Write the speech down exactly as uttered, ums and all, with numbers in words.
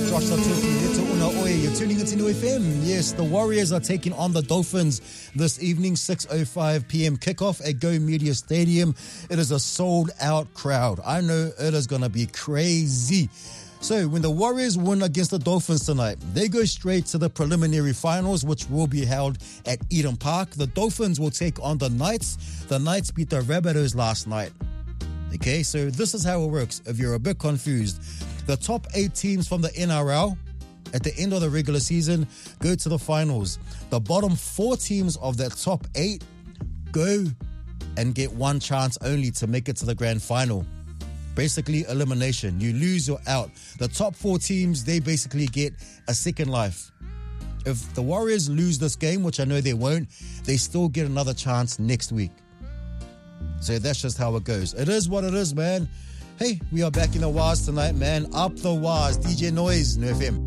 Josh Satuki, Leto Una Oe. You're tuning into New F M. Yes, the Warriors are taking on the Dolphins this evening, six oh five p.m. kickoff at Go Media Stadium. It is a sold-out crowd. I know it is going to be crazy. So, when the Warriors win against the Dolphins tonight, they go straight to the preliminary finals, which will be held at Eden Park. The Dolphins will take on the Knights. The Knights beat the Rabbitohs last night. Okay, so this is how it works. If you're a bit confused, the top eight teams from the N R L at the end of the regular season go to the finals. The bottom four teams of that top eight go and get one chance only to make it to the grand final. Basically, elimination. You lose, you're out. The top four teams, they basically get a second life. If the Warriors lose this game, which I know they won't, they still get another chance next week. So that's just how it goes. It is what it is, man. Hey, we are back in the Waz tonight, man. Up the Waz. D J Noise, New F M.